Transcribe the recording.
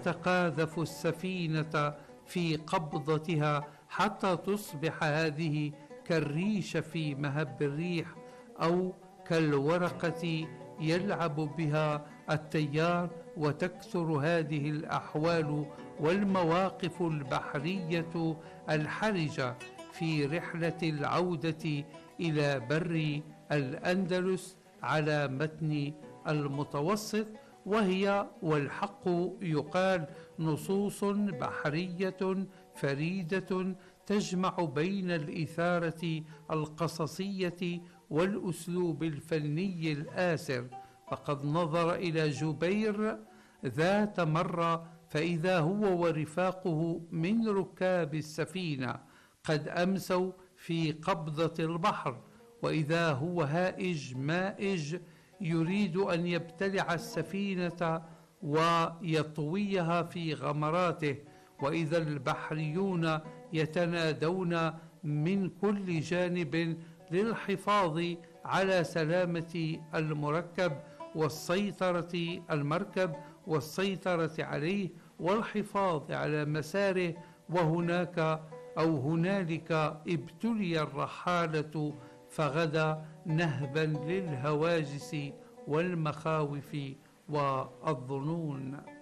تتقاذف السفينة في قبضتها حتى تصبح هذه كالريش في مهب الريح، أو كالورقة يلعب بها التيار. وتكثر هذه الأحوال والمواقف البحرية الحرجة في رحلة العودة إلى بر الأندلس على متن المتوسط، وهي والحق يقال نصوص بحرية فريدة تجمع بين الإثارة القصصية والأسلوب الفني الآسر. فقد نظر إلى جبير ذات مرة فإذا هو ورفاقه من ركاب السفينة قد أمسوا في قبضة البحر، وإذا هو هائج مائج يريد أن يبتلع السفينة ويطويها في غمراته، وإذا البحريون يتنادون من كل جانب للحفاظ على سلامة المركب والسيطرة عليه والحفاظ على مساره. هنالك ابتلي الرحالة فغدا نهبا للهواجس والمخاوف والظنون.